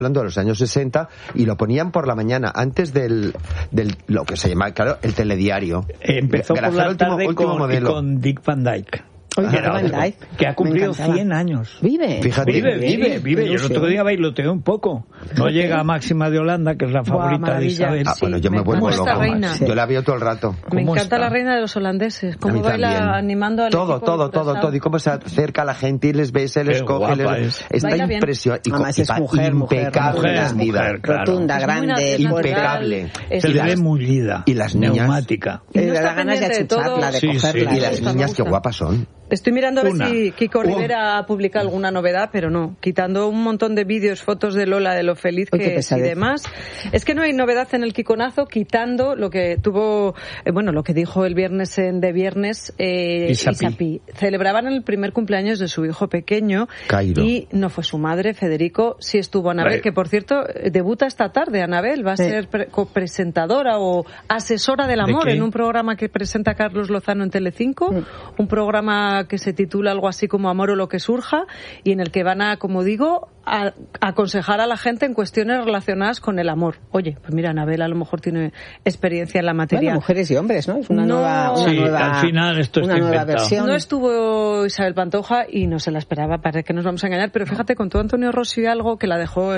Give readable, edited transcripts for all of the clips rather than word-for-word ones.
hablando de los años 60, y lo ponían por la mañana, antes del lo que se llama, claro, el telediario. Empezó por la tarde con Dick Van Dyke. Que ha cumplido 100 años. Vive. Fíjate. Vive. Yo el otro día bailoteé un poco. No llega a Máxima de Holanda, que es la favorita de Isabel. Bueno, yo me vuelvo loco. Yo la veo todo el rato. Me encanta la reina de los holandeses. Cómo baila también, animando al todo, equipo. Todo. Y cómo se acerca a la gente y les ve, se les coge. Está impresionante. Impecable vestida. Rotunda, grande, impecable. Se le ve mullida. Y las niñas. Neumática. Le da ganas de achucharla, de cogerla. Y las niñas, qué guapas son. Estoy mirando a ver si Kiko Rivera ha publicado alguna novedad, pero no. Quitando un montón de vídeos, fotos de Lola, de lo feliz que es y demás. Es que no hay novedad en el Kikonazo, quitando lo que tuvo, lo que dijo el viernes de Viernes Isapi. Celebraban el primer cumpleaños de su hijo pequeño. Cairo. Y no fue su madre, Federico, sí estuvo Anabel, que por cierto debuta esta tarde. Anabel va a ser copresentadora o asesora del amor en un programa que presenta Carlos Lozano en Telecinco, un programa que se titula algo así como Amor o lo que surja, y en el que van a, como digo, a aconsejar a la gente en cuestiones relacionadas con el amor. Oye, pues mira, Anabel a lo mejor tiene experiencia en la materia. Bueno, mujeres y hombres, ¿no? Es una nueva al final esto está inventado. Versión. No estuvo Isabel Pantoja y no se la esperaba, para que nos vamos a engañar, pero fíjate, contó Antonio Rossi algo que la dejó,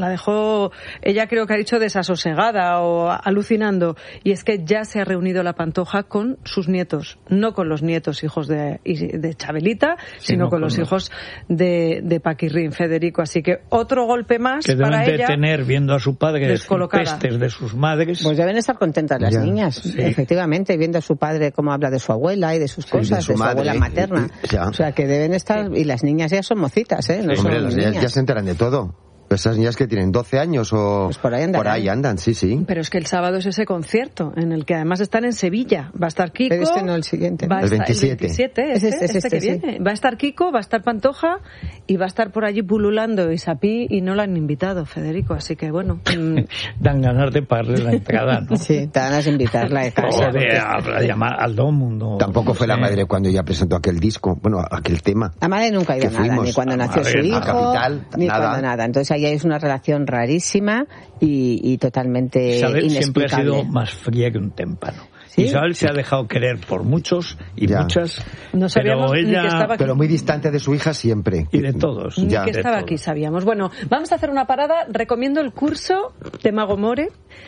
ella creo que ha dicho desasosegada o alucinando, y es que ya se ha reunido la Pantoja con sus nietos, no con los nietos hijos de Chabelita, sino con los hijos de Paquirrín, Federico. Así que otro golpe más que para deben ella. De tener, viendo a su padre, pestes de sus madres. Pues deben estar contentas las niñas, efectivamente, viendo a su padre cómo habla de su abuela y de sus cosas, de su abuela materna. O sea, que deben estar, y las niñas ya son mocitas, ¿eh? Hombre, las niñas ya se enteran de todo. Esas niñas que tienen 12 años o pues por ahí andan, sí. Pero es que el sábado es ese concierto, en el que además están en Sevilla. Va a estar Kiko. Pero no, el siguiente. El 27. El 27, este que viene. Va a estar Kiko, va a estar Pantoja, y va a estar por allí pululando Isapi, y no la han invitado, Federico. Así que bueno. Dan ganas de pagarle la entrada, ¿no? Sí, te dan ganas de invitarla de casa. A llamar al domo. Tampoco fue la madre cuando ella presentó aquel disco, aquel tema. La madre nunca ha ido a nada, ni cuando nació su hijo, Capital, ni cuando nada. Entonces ahí es una relación rarísima y totalmente Isabel inexplicable. Siempre ha sido más fría que un témpano. ¿Sí? Isabel se ha dejado querer por muchos y muchas, no sabíamos pero ella... ni que estaba aquí. Pero muy distante de su hija siempre. Y de todos. Ni que estaba aquí, sabíamos. Bueno, vamos a hacer una parada. Recomiendo el curso de Mago More,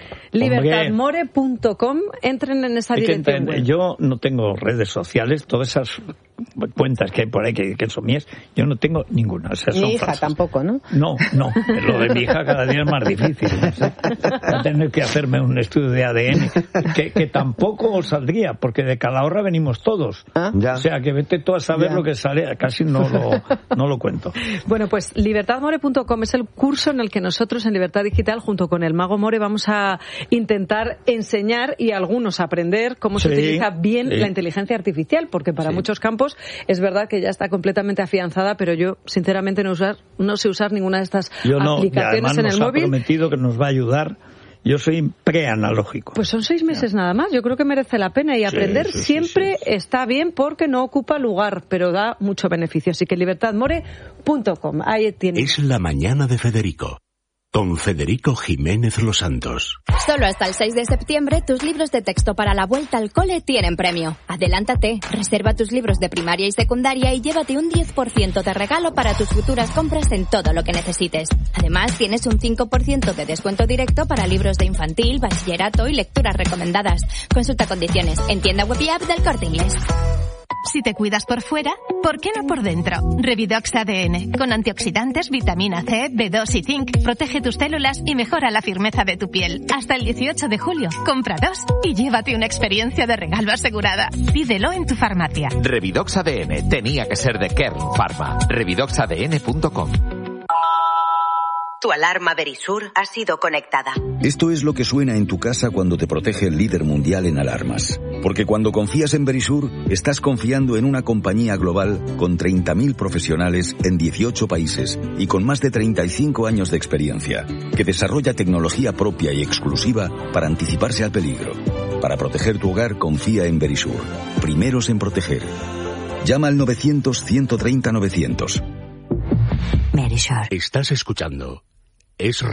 libertadmore.com. Entren en esa dirección web. Yo no tengo redes sociales, todas esas cuentas que hay por ahí que son mías, yo no tengo ninguna. O sea, mi hija falsas. Tampoco, ¿no? No, lo de mi hija cada día es más difícil. Voy a tener que hacerme un estudio de ADN, que tampoco saldría, porque de Calahorra venimos todos. O sea, que vete tú a saber lo que sale, casi no lo cuento. Bueno, pues libertadmore.com es el curso en el que nosotros en Libertad Digital, junto con el Mago More, vamos a intentar enseñar y algunos aprender cómo se utiliza bien la inteligencia artificial, porque para muchos campos es verdad que ya está completamente afianzada, pero yo sinceramente no sé usar ninguna de estas aplicaciones en el móvil. Nos ha prometido que nos va a ayudar. Yo soy preanalógico. Pues son 6 meses nada más. Yo creo que merece la pena, y aprender siempre está bien, porque no ocupa lugar, pero da mucho beneficio. Así que libertadmore.com. Ahí tiene. Es la mañana de Federico. Con Federico Jiménez Los Santos. Solo hasta el 6 de septiembre, tus libros de texto para la vuelta al cole tienen premio. Adelántate, reserva tus libros de primaria y secundaria y llévate un 10% de regalo para tus futuras compras en todo lo que necesites. Además, tienes un 5% de descuento directo para libros de infantil, bachillerato y lecturas recomendadas. Consulta condiciones en tienda web y app del Corte Inglés. Si te cuidas por fuera, ¿por qué no por dentro? Revidox ADN, con antioxidantes, vitamina C, B2 y zinc, protege tus células y mejora la firmeza de tu piel. Hasta el 18 de julio, compra 2 y llévate una experiencia de regalo asegurada. Pídelo en tu farmacia. Revidox ADN tenía que ser de Kern Pharma. Revidoxadn.com. Tu alarma Verisur ha sido conectada. Esto es lo que suena en tu casa cuando te protege el líder mundial en alarmas. Porque cuando confías en Verisur, estás confiando en una compañía global con 30.000 profesionales en 18 países y con más de 35 años de experiencia, que desarrolla tecnología propia y exclusiva para anticiparse al peligro. Para proteger tu hogar, confía en Verisur. Primeros en proteger. Llama al 900-130-900. Estás escuchando Es